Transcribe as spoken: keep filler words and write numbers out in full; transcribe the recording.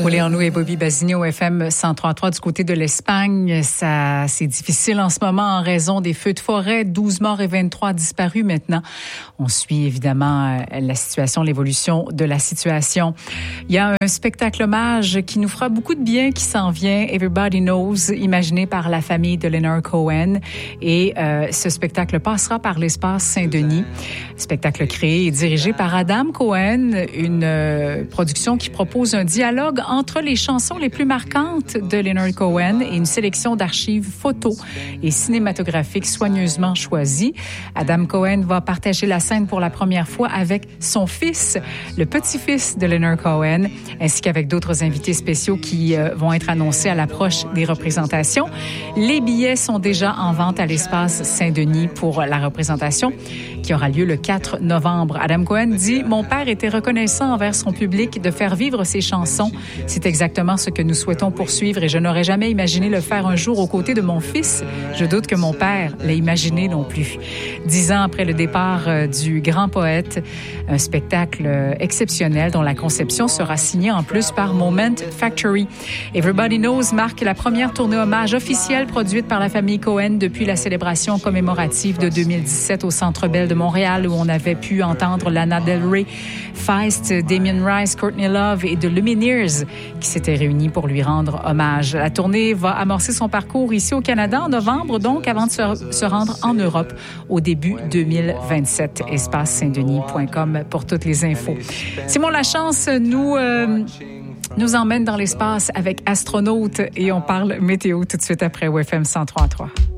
Juliano et Bobby Basini au F M cent trois trois du côté de l'Espagne. Ça, c'est difficile en ce moment en raison des feux de forêt. douze morts et vingt-trois disparus maintenant. On suit évidemment la situation, l'évolution de la situation. Il y a un spectacle hommage qui nous fera beaucoup de bien qui s'en vient. Everybody Knows, imaginé par la famille de Leonard Cohen. Et euh, ce spectacle passera par l'espace Saint-Denis. Spectacle créé et dirigé par Adam Cohen, une euh, production qui propose un dialogue entre les chansons les plus marquantes de Leonard Cohen et une sélection d'archives photos et cinématographiques soigneusement choisies. Adam Cohen va partager la scène pour la première fois avec son fils, le petit-fils de Leonard Cohen, ainsi qu'avec d'autres invités spéciaux qui euh, vont être annoncés à l'approche des représentations. Les billets sont déjà en vente à l'espace Saint-Denis pour la représentation qui aura lieu le quatre novembre. Adam Cohen dit « Mon père était reconnaissant envers son public de faire vivre ses chansons. C'est exactement ce que nous souhaitons poursuivre et je n'aurais jamais imaginé le faire un jour aux côtés de mon fils. Je doute que mon père l'ait imaginé non plus. » Dix ans après le départ euh, du grand poète, un spectacle euh, exceptionnel dont la conception sera signée en plus par Moment Factory. Everybody Knows marque la première tournée hommage officielle produite par la famille Cohen depuis la célébration commémorative de deux mille dix-sept au Centre Bell de Montréal où on avait pu entendre Lana Del Rey, Feist, Damien Rice, Courtney Love et The Lumineers qui s'étaient réunis pour lui rendre hommage. La tournée va amorcer son parcours ici au Canada en novembre, donc avant de se, se rendre en Europe au début deux mille vingt-sept. espace saint denis point com pour toutes les infos. Simon Lachance nous, euh, nous emmène dans l'espace avec Astronaute et on parle météo tout de suite après au F M cent trois trois.